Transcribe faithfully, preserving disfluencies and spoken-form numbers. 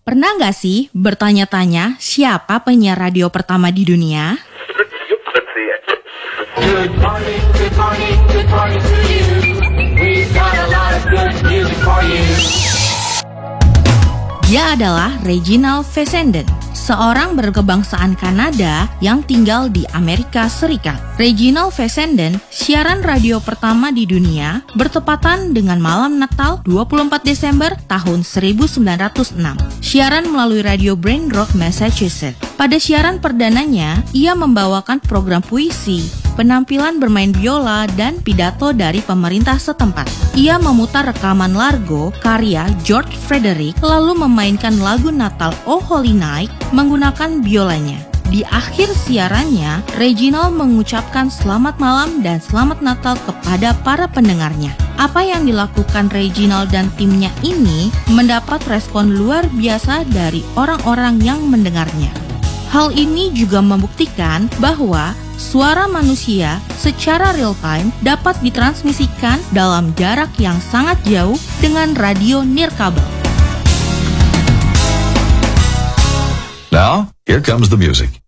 Pernah nggak sih bertanya-tanya siapa penyiar radio pertama di dunia? Good morning, good morning, good morning to you. We've got a lot of good music for you. Dia adalah Reginald Fessenden, seorang berkebangsaan Kanada yang tinggal di Amerika Serikat. Reginald Fessenden, siaran radio pertama di dunia, bertepatan dengan malam Natal dua puluh empat Desember tahun seribu sembilan ratus enam. Siaran melalui radio Brain Rock, Massachusetts. Pada siaran perdananya, ia membawakan program puisi, penampilan bermain biola, dan pidato dari pemerintah setempat. Ia memutar rekaman Largo karya George Frederick, lalu memainkan lagu Natal Oh Holy Night menggunakan biolanya. Di akhir siarannya, Reginald mengucapkan selamat malam dan selamat Natal kepada para pendengarnya. Apa yang dilakukan Reginald dan timnya ini mendapat respon luar biasa dari orang-orang yang mendengarnya. Hal ini juga membuktikan bahwa suara manusia secara real-time dapat ditransmisikan dalam jarak yang sangat jauh dengan radio nirkabel. Now, here comes the music.